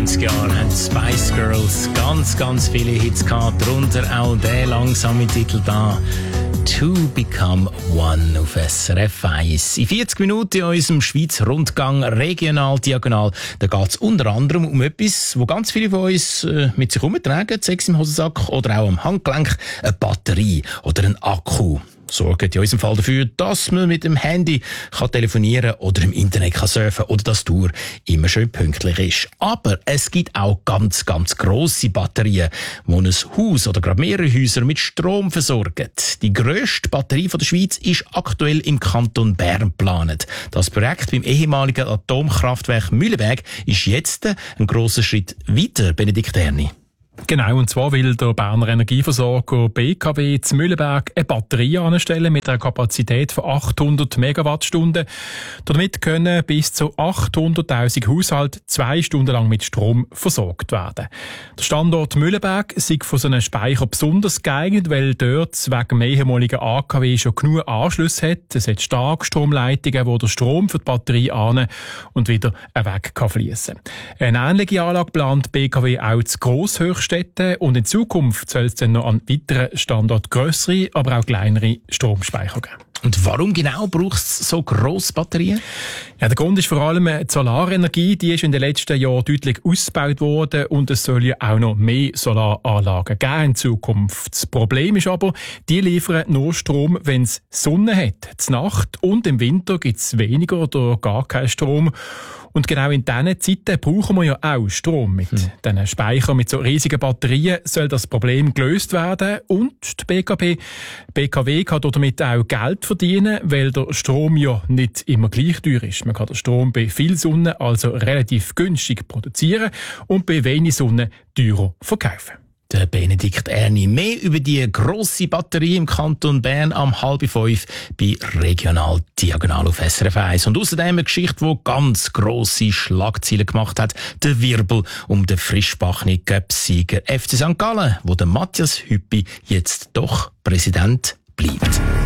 90er Jahren haben Spice Girls ganz viele Hits gehabt, darunter auch der langsame Titel da. To Become One auf SRF 1. In 40 Minuten in unserem Schweizer Rundgang regional, diagonal, da geht es unter anderem um etwas, wo ganz viele von uns mit sich herumtragen, sei es im Hosensack oder auch am Handgelenk, eine Batterie oder ein Akku. Sorgt in unserem Fall dafür, dass man mit dem Handy kann telefonieren oder im Internet kann surfen oder dass die Uhr immer schön pünktlich ist. Aber es gibt auch ganz grosse Batterien, die ein Haus oder gerade mehrere Häuser mit Strom versorgen. Die grösste Batterie der Schweiz ist aktuell im Kanton Bern geplant. Das Projekt beim ehemaligen Atomkraftwerk Mühleberg ist jetzt ein grosser Schritt weiter, Benedikt Erni. Genau, und zwar will der Berner Energieversorger BKW zu Mühleberg eine Batterie anstellen mit einer Kapazität von 800 Megawattstunden. Damit können bis zu 800'000 Haushalte 2 Stunden lang mit Strom versorgt werden. Der Standort Mühleberg ist für so einen Speicher besonders geeignet, weil dort wegen dem ehemaligen AKW schon genug Anschlüsse hat. Es hat Starkstromleitungen, wo der Strom für die Batterie an und wieder weg kann fließen. Eine ähnliche Anlage plant BKW auch zu Grosshöchst und in Zukunft soll es dann noch an weiteren Standorten grössere, aber auch kleinere Stromspeicher geben. Und warum genau braucht es so grosse Batterien? Ja, der Grund ist vor allem die Solarenergie. Die ist in den letzten Jahren deutlich ausgebaut worden und es soll ja auch noch mehr Solaranlagen geben in Zukunft. Das Problem ist aber, die liefern nur Strom, wenn es Sonne hat. Zur Nacht und im Winter gibt es weniger oder gar keinen Strom. Und genau in diesen Zeiten brauchen wir ja auch Strom. Mit diesen Speichern, mit so riesigen Batterien soll das Problem gelöst werden. Und die BKW kann damit auch Geld verdienen, weil der Strom ja nicht immer gleich teuer ist. Man kann den Strom bei viel Sonne also relativ günstig produzieren und bei wenig Sonne teurer verkaufen. Der Benedikt Erni. Mehr über die grosse Batterie im Kanton Bern am 4:30 bei Regional Diagonal auf SRF 1. Und außerdem eine Geschichte, die ganz grosse Schlagzeilen gemacht hat. Der Wirbel um den frischbackenen Cup-Sieger FC St. Gallen, wo der Matthias Hüppi jetzt doch Präsident bleibt.